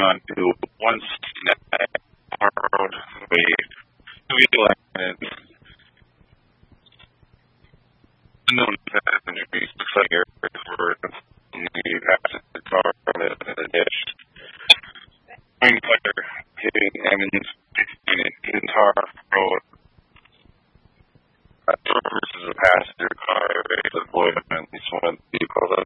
on to 169 Road. We landed unknown passenger. Looks like we're in the passenger car in the ditch. Green fire hitting Emmons in Tar Road. Versus a passenger car. The boy at least one of the vehicles.